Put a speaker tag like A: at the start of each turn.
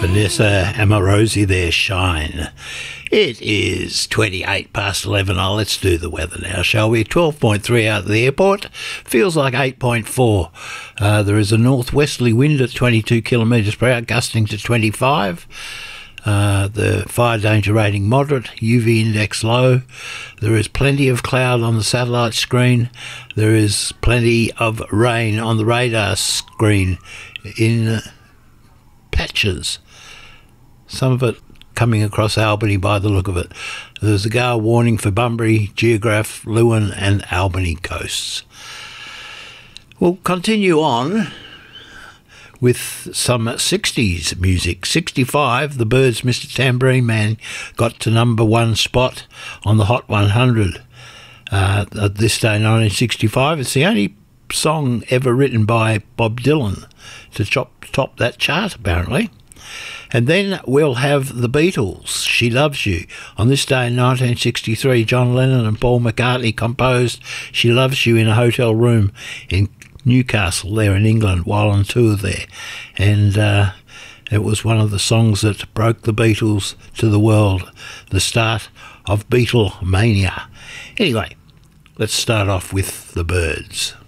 A: Vanessa Amorosi there, Shine. It is 28 past 11. Oh, let's do the weather now, shall we? 12.3 out of the airport. Feels like 8.4. There is a northwesterly wind at 22 kilometres per hour, gusting to 25. The fire danger rating moderate, UV index low. There is plenty of cloud on the satellite screen. There is plenty of rain on the radar screen in patches. Some of it coming across Albany by the look of it. There's a gale warning for Bunbury, Geograph, Lewin and Albany coasts. We'll continue on with some 60s music. 65, The Byrds' Mr. Tambourine Man got to number one spot on the Hot 100 at this day, 1965. It's the only song ever written by Bob Dylan to top that chart, apparently. And then we'll have the Beatles, She Loves You. On this day in 1963, John Lennon and Paul McCartney composed She Loves You in a hotel room in Newcastle there in England while on tour there. And it was one of the songs that broke the Beatles to the world, the start of Beatlemania. Anyway, let's start off with the Byrds.